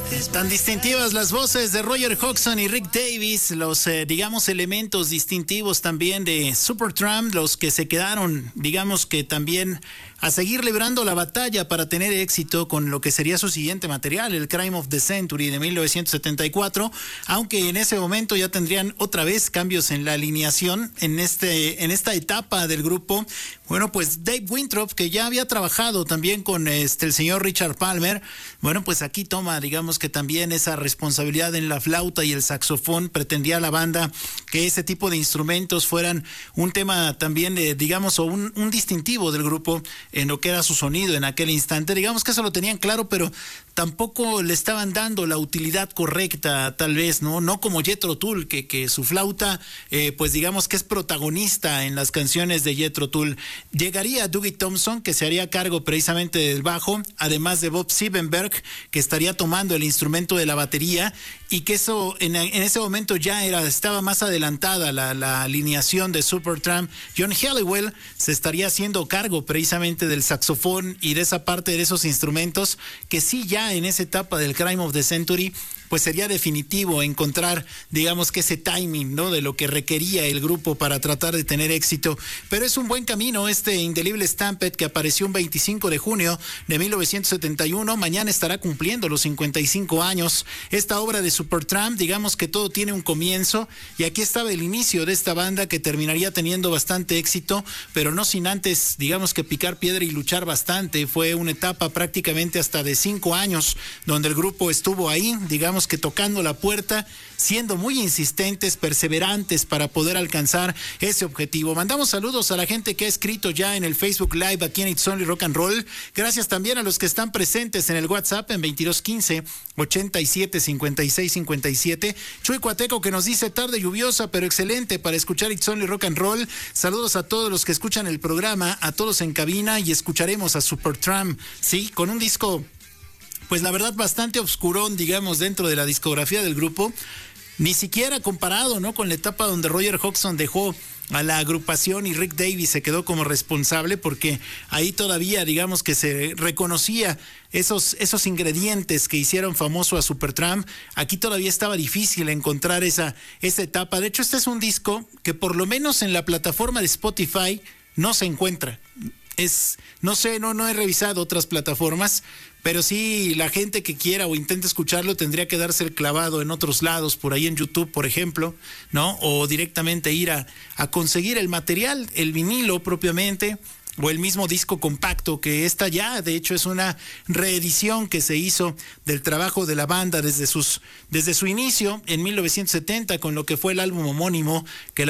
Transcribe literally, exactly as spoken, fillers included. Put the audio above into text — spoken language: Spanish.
Tan distintivas las voces de Roger Hodgson y Rick Davies, los, eh, digamos, elementos distintivos también de Supertramp, los que se quedaron, digamos que también a seguir librando la batalla para tener éxito con lo que sería su siguiente material, el Crime of the Century de mil novecientos setenta y cuatro, aunque en ese momento ya tendrían otra vez cambios en la alineación en, este, en esta etapa del grupo. Bueno, pues Dave Winthrop, que ya había trabajado también con este, el señor Richard Palmer, bueno, pues aquí toma, digamos que también esa responsabilidad en la flauta y el saxofón. Pretendía la banda que ese tipo de instrumentos fueran un tema también, eh, digamos, o un, un distintivo del grupo en lo que era su sonido en aquel instante. Digamos que eso lo tenían claro, pero tampoco le estaban dando la utilidad correcta, tal vez, ¿no? No como Jethro Tull, que, que su flauta, eh, pues digamos que es protagonista en las canciones de Jethro Tull. Llegaría Dougie Thompson, que se haría cargo precisamente del bajo, además de Bob Siebenberg, que estaría tomando el instrumento de la batería, y que eso en, en ese momento ya era estaba más adelantada la, la alineación de Supertramp. John Helliwell se estaría haciendo cargo precisamente del saxofón y de esa parte de esos instrumentos, que sí ya en esa etapa del Crime of the Century pues sería definitivo encontrar, digamos que ese timing, ¿no? De lo que requería el grupo para tratar de tener éxito. Pero es un buen camino este Indelible Stampede, que apareció un veinticinco de junio de mil novecientos setenta y uno. Mañana estará cumpliendo los cincuenta y cinco años. Esta obra de Supertramp, digamos que todo tiene un comienzo, y aquí estaba el inicio de esta banda que terminaría teniendo bastante éxito, pero no sin antes, digamos que picar piedra y luchar bastante. Fue una etapa prácticamente hasta de cinco años donde el grupo estuvo ahí, digamos que tocando la puerta, siendo muy insistentes, perseverantes para poder alcanzar ese objetivo. Mandamos saludos a la gente que ha escrito ya en el Facebook Live aquí en It's Only Rock and Roll. Gracias también a los que están presentes en el WhatsApp en veintidós quince ochenta y siete cincuenta y seis cincuenta y siete. Chuy Cuateco, que nos dice tarde lluviosa pero excelente para escuchar It's Only Rock and Roll. Saludos a todos los que escuchan el programa, a todos en cabina, y escucharemos a Supertramp, sí, con un disco pues la verdad bastante obscurón, digamos, dentro de la discografía del grupo, ni siquiera comparado, ¿no?, con la etapa donde Roger Hodgson dejó a la agrupación y Rick Davies se quedó como responsable, porque ahí todavía, digamos que se reconocía esos, esos ingredientes que hicieron famoso a Supertramp. Aquí todavía estaba difícil encontrar esa, esa etapa. De hecho, este es un disco que por lo menos en la plataforma de Spotify no se encuentra. Es, no sé, no, no he revisado otras plataformas, pero sí, la gente que quiera o intente escucharlo tendría que darse el clavado en otros lados, por ahí en YouTube, por ejemplo, ¿no? O directamente ir a, a conseguir el material, el vinilo propiamente, o el mismo disco compacto, que esta ya, de hecho, es una reedición que se hizo del trabajo de la banda desde sus, desde su inicio en mil novecientos setenta, con lo que fue el álbum homónimo, que la